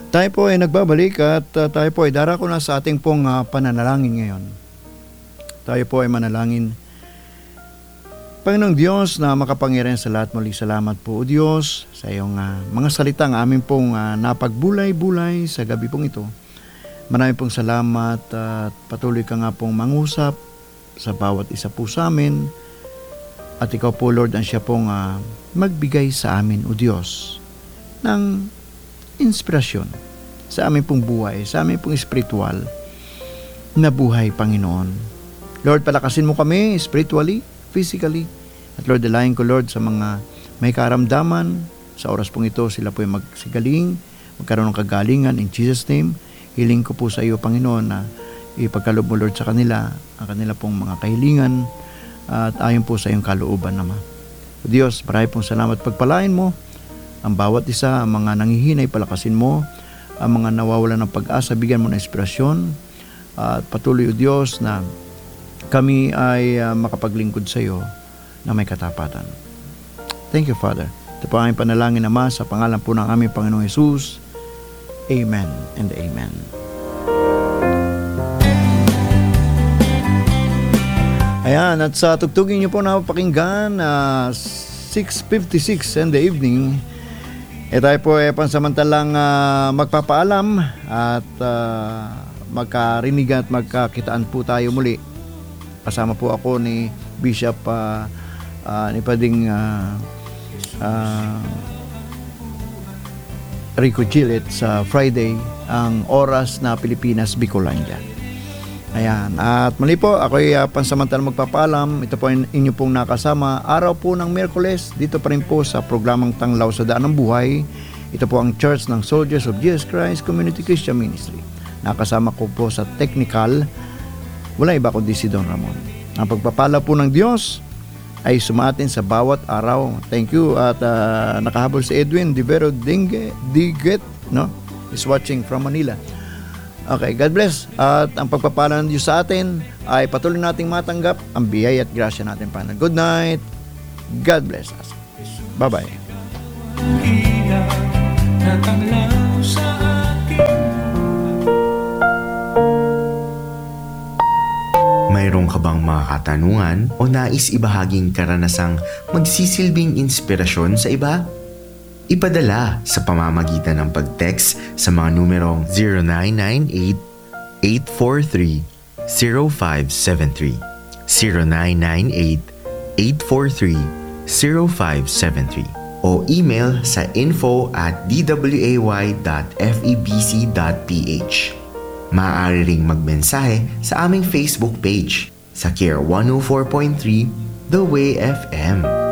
Tayo po ay nagbabalik at tayo po ay darako na sa ating pong pananalangin ngayon. Tayo po ay manalangin. Panginoong Diyos na makapangyarihan sa lahat, muli salamat po o Diyos sa iyong mga salitang amin pong napagbulay-bulay sa gabi pong ito. Maraming pong salamat at patuloy ka nga pong mangusap sa bawat isa po sa amin. At ikaw po Lord ang siya pong magbigay sa amin o Diyos ng inspirasyon sa aming pong buhay, sa aming pong spiritual na buhay, Panginoon. Lord, palakasin mo kami spiritually, physically, at Lord, dalayan ko, Lord, sa mga may karamdaman, sa oras pong ito, sila po ay magsigaling, magkaroon ng kagalingan, in Jesus' name. Hiling ko po sa iyo, Panginoon, na ipagkaloob mo, Lord, sa kanila, ang kanila pong mga kahilingan, at ayon po sa iyong kalooban naman. Diyos, marami pong salamat, pagpalain mo ang bawat isa, ang mga nangihinay, palakasin mo, ang mga nawawalan ng pag-asa, bigyan mo ng inspirasyon, at patuloy, O Diyos, na kami ay makapaglingkod sa iyo na may katapatan. Thank you, Father. Ito po ang aming panalangin, Ama, sa pangalan po ng aming Panginoong Hesus. Amen and Amen. Ayan, at sa tugtugin niyo po na pakinggan, 6:56 in the evening, tayo po ay pansamantalang magpapaalam at magkarinig at magkakitaan po tayo muli. Kasama po ako ni Bishop ni Pading Rico Gillet sa Friday, ang oras na Pilipinas, Bicolandia. Ayan, at muli po, ako ay pansamantalang magpapaalam. Ito po ay inyo pong nakasama araw po ng Miyerkules, dito pa rin po sa programang Tanglaw sa Daan ng Buhay. Ito po ang Church ng Soldiers of Jesus Christ Community Christian Ministry. Nakasama ko po sa technical, wala iba kundi si Don Ramon. Ang pagpapala po ng Diyos ay sumatin sa bawat araw. Thank you. At nakahabol si Edwin Divero Diget, no? Is watching from Manila. Okay, God bless. At ang pagpapala ng Diyos sa atin ay patuloy nating matanggap ang biyaya at grasya natin. Good night. God bless us. Bye-bye. Mayroon ka bang mga katanungan o nais ibahaging karanasang magsisilbing inspirasyon sa iba? Ipadala sa pamamagitan ng pag-text sa mga numerong 0998-843-0573, 0998-843-0573, o email sa info@dway.febc.ph. Maaari ring magmensahe sa aming Facebook page sa Care 104.3 The Way FM.